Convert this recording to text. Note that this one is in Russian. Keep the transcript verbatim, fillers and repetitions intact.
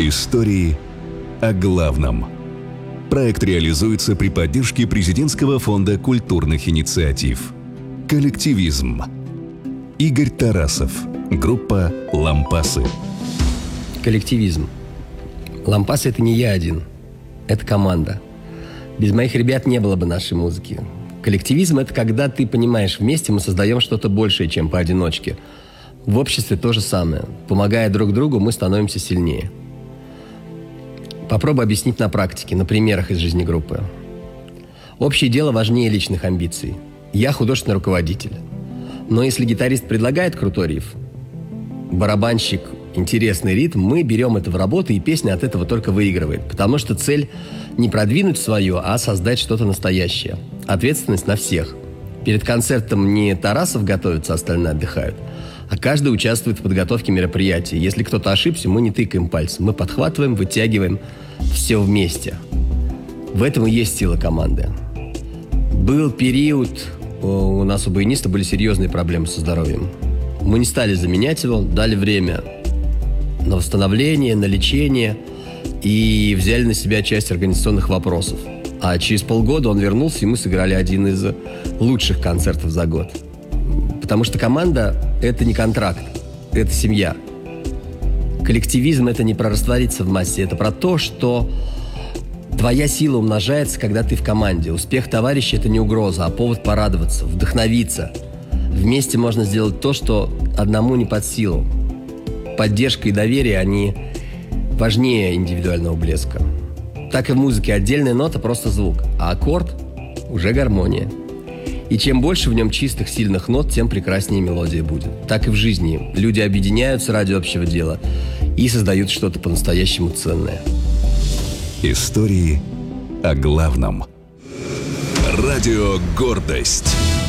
Истории о главном. Проект реализуется при поддержке Президентского фонда культурных инициатив. Коллективизм. Игорь Тарасов. Группа «Лампасы». Коллективизм. «Лампасы» — это не я один. Это команда. Без моих ребят не было бы нашей музыки. Коллективизм — это когда ты понимаешь, вместе мы создаем что-то большее, чем поодиночке. В обществе то же самое. Помогая друг другу, мы становимся сильнее. Попробую объяснить на практике, на примерах из жизни группы. Общее дело важнее личных амбиций. Я художественный руководитель. Но если гитарист предлагает крутой риф, барабанщик – интересный ритм, мы берем это в работу, и песня от этого только выигрывает. Потому что цель не продвинуть свое, а создать что-то настоящее. Ответственность на всех. Перед концертом не Тарасов готовится, остальные отдыхают, а каждый участвует в подготовке мероприятия. Если кто-то ошибся, мы не тыкаем пальцем. Мы подхватываем, вытягиваем все вместе. В этом и есть сила команды. Был период, у нас у баяниста были серьезные проблемы со здоровьем. Мы не стали заменять его, дали время на восстановление, на лечение и взяли на себя часть организационных вопросов. А через полгода он вернулся, и мы сыграли один из лучших концертов за год. Потому что команда – это не контракт, это семья. Коллективизм – это не про раствориться в массе, это про то, что твоя сила умножается, когда ты в команде. Успех товарища – это не угроза, а повод порадоваться, вдохновиться. Вместе можно сделать то, что одному не под силу. Поддержка и доверие, они важнее индивидуального блеска. Так и в музыке отдельная нота – просто звук, а аккорд – уже гармония. И чем больше в нем чистых, сильных нот, тем прекраснее мелодия будет. Так и в жизни. Люди объединяются ради общего дела и создают что-то по-настоящему ценное. Истории о главном. Радио «Гордость».